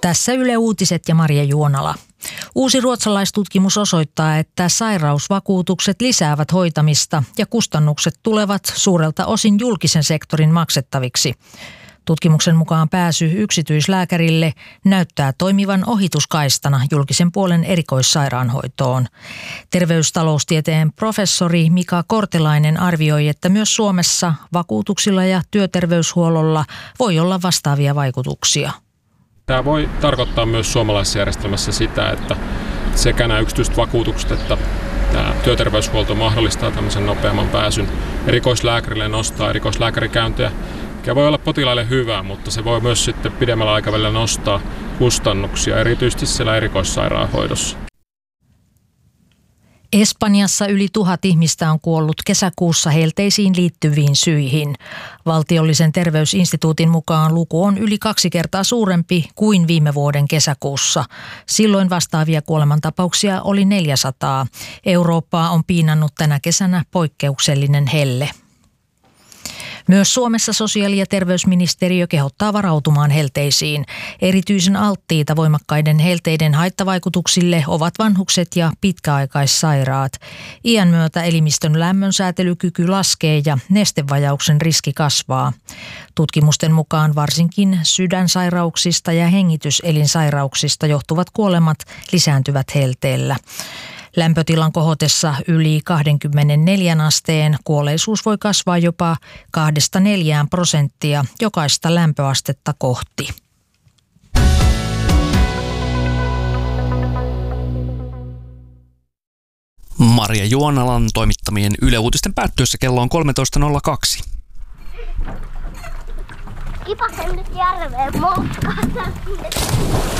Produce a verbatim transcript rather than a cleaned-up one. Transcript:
Tässä Yle Uutiset ja Marja Juonala. Uusi ruotsalaistutkimus osoittaa, että sairausvakuutukset lisäävät hoitamista ja kustannukset tulevat suurelta osin julkisen sektorin maksettaviksi. Tutkimuksen mukaan pääsy yksityislääkärille näyttää toimivan ohituskaistana julkisen puolen erikoissairaanhoitoon. Terveystaloustieteen professori Mika Kortelainen arvioi, että myös Suomessa vakuutuksilla ja työterveyshuollolla voi olla vastaavia vaikutuksia. Tämä voi tarkoittaa myös suomalaisessa järjestelmässä sitä, että sekä nämä yksityiset vakuutukset että tämä työterveyshuolto mahdollistaa tämmöisen nopeamman pääsyn erikoislääkärille, nostaa erikoislääkärikäyntejä, mikä voi olla potilaille hyvä, mutta se voi myös sitten pidemmällä aikavälillä nostaa kustannuksia, erityisesti siellä erikoissairaanhoidossa. Espanjassa yli tuhat ihmistä on kuollut kesäkuussa helteisiin liittyviin syihin. Valtiollisen terveysinstituutin mukaan luku on yli kaksi kertaa suurempi kuin viime vuoden kesäkuussa. Silloin vastaavia kuolemantapauksia oli neljäsataa. Eurooppaa on piinannut tänä kesänä poikkeuksellinen helle. Myös Suomessa sosiaali- ja terveysministeriö kehottaa varautumaan helteisiin. Erityisen alttiita voimakkaiden helteiden haittavaikutuksille ovat vanhukset ja pitkäaikaissairaat. Iän myötä elimistön lämmönsäätelykyky laskee ja nestevajauksen riski kasvaa. Tutkimusten mukaan varsinkin sydänsairauksista ja hengityselinsairauksista johtuvat kuolemat lisääntyvät helteellä. Lämpötilan kohotessa yli kaksikymmentäneljä asteen kuolleisuus voi kasvaa jopa kahdesta neljään prosenttia jokaista lämpöastetta kohti. Marja Juonalan toimittamien Yle Uutisten päättyessä kello on kolmetoista nolla kaksi. Kipasen nyt järveen moukkaan.